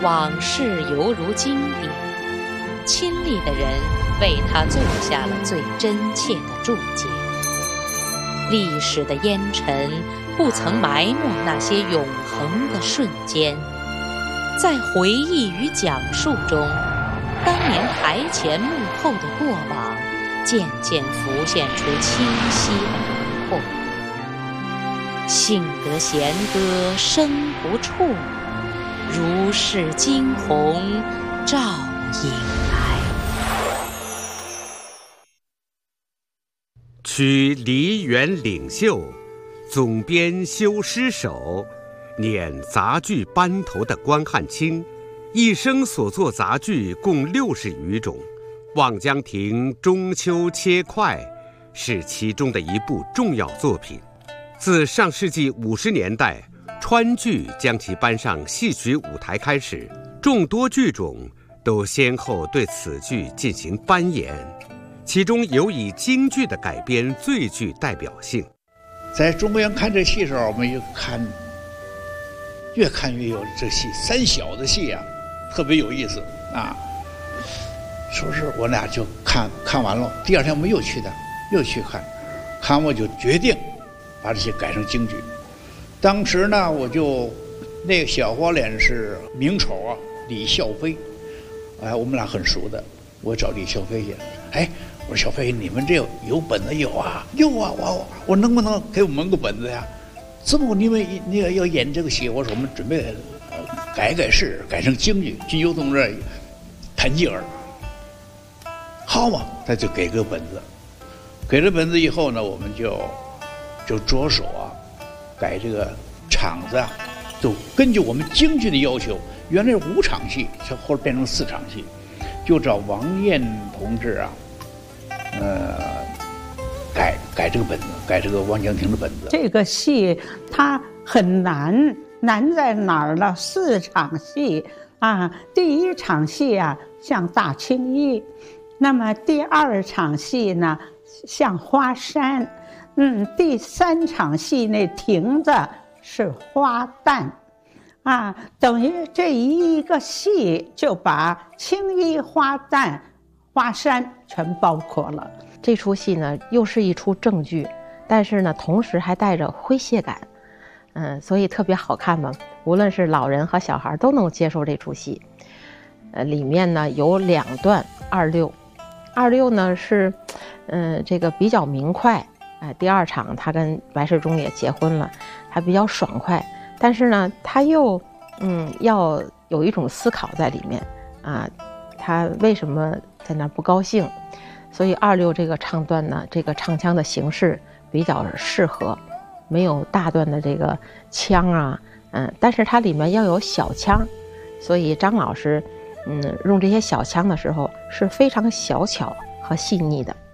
往事犹如金笔，亲历的人为他做下了最真切的注解。历史的烟尘不曾埋没那些永恒的瞬间，在回忆与讲述中，当年台前幕后的过往渐渐浮现出清晰的轮廓。幸得弦歌声不辍，如是惊鸿照影来。 取梨园领袖，总编修诗手，念杂剧班头的关汉卿，一生所作杂剧共60余种，《望江亭》《中秋切块》是其中的一部重要作品。自上世纪50年代，川剧将其搬上戏曲舞台开始，众多剧种都先后对此剧进行搬演，其中有以京剧的改编最具代表性。 在中国园看这戏的时候，我们就越看越有这戏，三小的戏啊，特别有意思啊。说是我俩就看完了，第二天我们又去看完我就决定把这些改成京剧。当时呢，那个小花脸是名丑啊，李孝飞，我们俩很熟的，我找李孝飞去，我说小飞，你们这有本子？有啊，我能不能给我们个本子呀？这么你们那个要演这个戏，我说我们准备改试，改成京剧，金庸同志谭继儿。好嘛，他就给个本子，给了本子以后呢，我们就着手改这个场子啊，都根据我们京剧的要求，原来是5场戏，后来变成4场戏，就找王燕同志改这个本子，改这个《望江亭》的本子。 这个戏它很难在哪儿呢？4场戏啊，第1场戏啊像大青衣，那么第2场戏呢像花山，第3场戏那亭子是花旦，等于这一个戏就把青衣、花旦、花山全包括了。 这出戏呢，又是一出正剧，但是呢，同时还带着诙谐感，所以特别好看嘛。无论是老人和小孩都能接受这出戏。里面呢有2段26呢是，这个比较明快，第2场他跟白世忠也结婚了，还比较爽快，但是呢，他又要有一种思考在里面啊，他为什么在那不高兴？所以26这个唱段呢，这个唱腔的形式比较适合，没有大段的这个腔啊，但是它里面要有小腔，所以张老师用这些小腔的时候是非常小巧和细腻的。